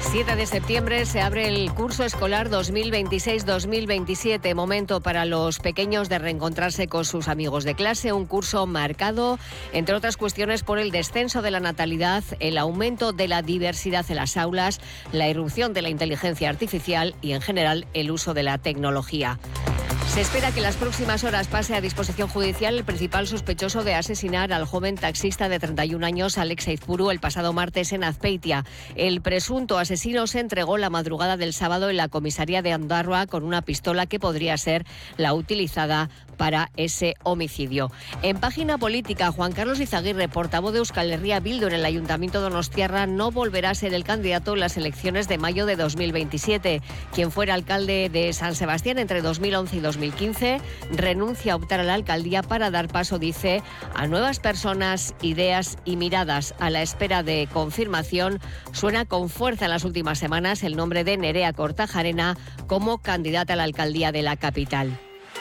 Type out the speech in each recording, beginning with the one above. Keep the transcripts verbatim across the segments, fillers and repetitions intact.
siete de septiembre se abre el curso escolar dos mil veintiséis dos mil veintisiete, momento para los pequeños de reencontrarse con sus amigos de clase, un curso marcado, entre otras cuestiones, por el descenso de la natalidad, el aumento de la diversidad en las aulas, la irrupción de la inteligencia artificial y, en general, el uso de la tecnología. Se espera que en las próximas horas pase a disposición judicial el principal sospechoso de asesinar al joven taxista de treinta y un años, Alex Aizpuru, el pasado martes en Azpeitia. El presunto asesino se entregó la madrugada del sábado en la comisaría de Ondarroa con una pistola que podría ser la utilizada para ese homicidio. En página política, Juan Carlos Izaguirre, portavoz de Euskal Herria Bildu en el Ayuntamiento de Donostiarra, no volverá a ser el candidato en las elecciones de mayo de dos mil veintisiete. Quien fuera alcalde de San Sebastián entre dos mil once y dos mil quince renuncia a optar a la alcaldía para dar paso, dice, a nuevas personas, ideas y miradas. A la espera de confirmación, suena con fuerza en las últimas semanas el nombre de Nerea Kortajarena como candidata a la alcaldía de la capital.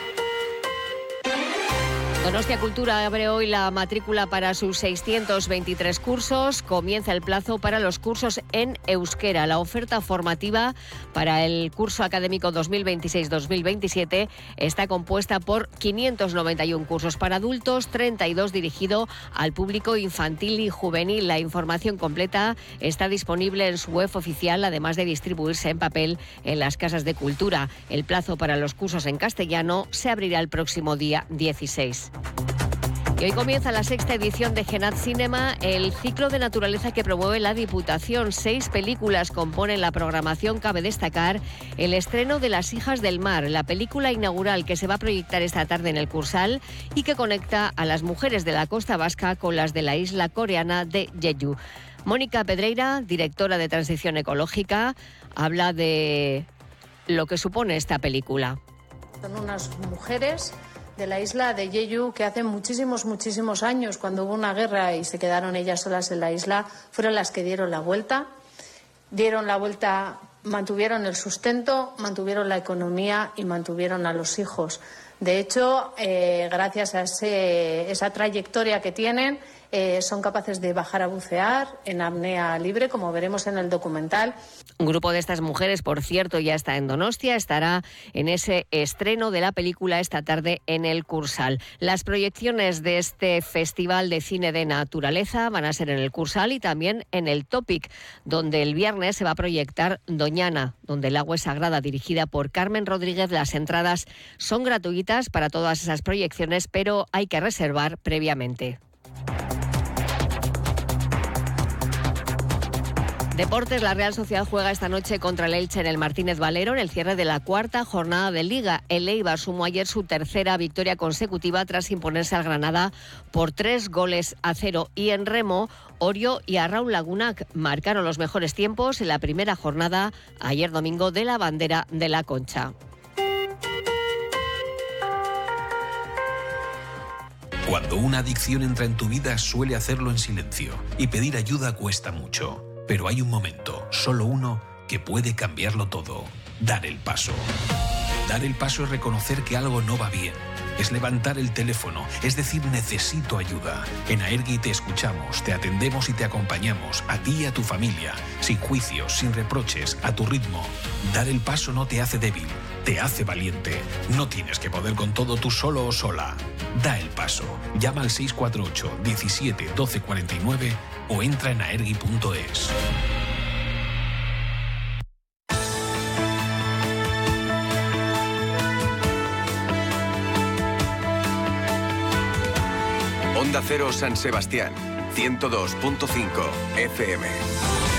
Donostia Cultura abre hoy la matrícula para sus seiscientos veintitrés cursos. Comienza el plazo para los cursos en euskera. La oferta formativa para el curso académico dos mil veintiséis dos mil veintisiete está compuesta por quinientos noventa y uno cursos para adultos, treinta y dos dirigido al público infantil y juvenil. La información completa está disponible en su web oficial, además de distribuirse en papel en las casas de cultura. El plazo para los cursos en castellano se abrirá el próximo día dieciséis. Y hoy comienza la sexta edición de Genat Cinema, el ciclo de naturaleza que promueve la Diputación. Seis películas componen la programación. Cabe destacar el estreno de Las hijas del mar, la película inaugural que se va a proyectar esta tarde en el Cursal y que conecta a las mujeres de la costa vasca con las de la isla coreana de Jeju. Mónica Pedreira, directora de Transición Ecológica, habla de lo que supone esta película. Son unas mujeres de la isla de Jeju que hace muchísimos, muchísimos años, cuando hubo una guerra y se quedaron ellas solas en la isla, fueron las que dieron la vuelta. Dieron la vuelta, mantuvieron el sustento, mantuvieron la economía y mantuvieron a los hijos. De hecho, eh, gracias a ese, esa trayectoria que tienen, eh, son capaces de bajar a bucear en apnea libre, como veremos en el documental. Un grupo de estas mujeres, por cierto, ya está en Donostia, estará en ese estreno de la película esta tarde en el Cursal. Las proyecciones de este Festival de Cine de Naturaleza van a ser en el Cursal y también en el Topic, donde el viernes se va a proyectar Doñana, donde el agua es sagrada, dirigida por Carmen Rodríguez. Las entradas son gratuitas para todas esas proyecciones, pero hay que reservar previamente. Deportes, la Real Sociedad juega esta noche contra el Elche en el Martínez Valero en el cierre de la cuarta jornada de Liga. El Eibar sumó ayer su tercera victoria consecutiva tras imponerse al Granada por tres goles a cero. Y en remo, Orio y Arraun Lagunac marcaron los mejores tiempos en la primera jornada ayer domingo de la Bandera de la Concha. Cuando una adicción entra en tu vida, suele hacerlo en silencio y pedir ayuda cuesta mucho. Pero hay un momento, solo uno, que puede cambiarlo todo. Dar el paso. Dar el paso es reconocer que algo no va bien. Es levantar el teléfono, es decir, necesito ayuda. En Aergi te escuchamos, te atendemos y te acompañamos, a ti y a tu familia, sin juicios, sin reproches, a tu ritmo. Dar el paso no te hace débil, te hace valiente. No tienes que poder con todo tú solo o sola. Da el paso. Llama al seis cuatro ocho, diecisiete, doce cuarenta y nueve o entra en aergi punto es. Onda Cero San Sebastián, ciento dos punto cinco F M.